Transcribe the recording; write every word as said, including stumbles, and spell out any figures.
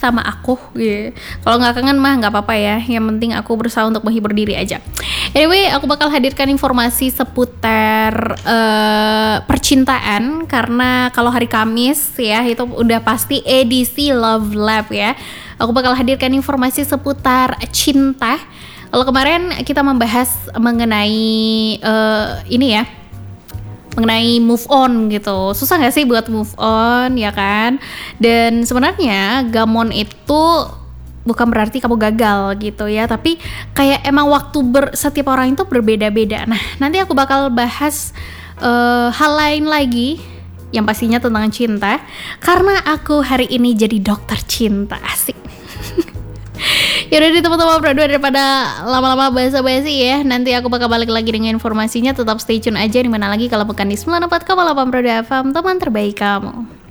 sama aku gitu. Kalau nggak kangen mah nggak apa-apa ya, yang penting aku berusaha untuk menghibur diri aja. Anyway, aku bakal hadirkan informasi seputar uh, percintaan, karena kalau hari Kamis ya itu udah pasti edisi Love Lab ya. Aku bakal hadirkan informasi seputar cinta. Kalau kemarin kita membahas mengenai uh, ini ya, mengenai move on gitu. Susah gak sih buat move on, ya kan? Dan sebenarnya gamon itu bukan berarti kamu gagal gitu ya, tapi kayak emang waktu ber, setiap orang itu berbeda-beda. Nah, nanti aku bakal bahas uh, hal lain lagi yang pastinya tentang cinta, karena aku hari ini jadi dokter cinta. Asik. Yaudah deh teman-teman berdua, daripada lama-lama basa-basi ya, nanti aku bakal balik lagi dengan informasinya. Tetap stay tune aja, dimana lagi kalau bukan di sembilan puluh empat koma delapan Pro F M, teman terbaik kamu.